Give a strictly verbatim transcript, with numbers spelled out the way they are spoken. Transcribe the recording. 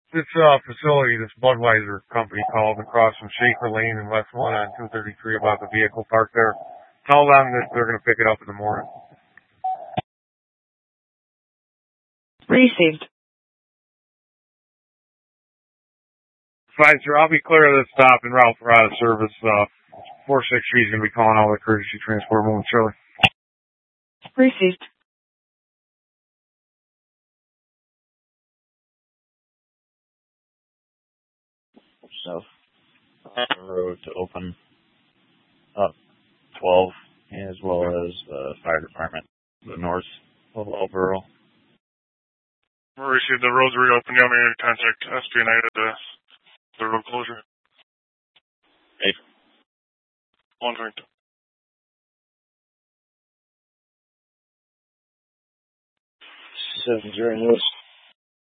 This uh, facility, this Budweiser company called across from Schaefer Lane and West one on two thirty-three about the vehicle parked there. Tell them that they're going to pick it up in the morning. Received. Pfizer, I'll be clear of this stop and route for out of service. Uh, four six three is going to be calling all the courtesy transport momentarily. Received. South road to open up twelve, as well as the fire department, the north of Overall. We'll receive the roads reopened. You want me to contact S P United the the road closure? Eight. One point. Seven zero Lewis.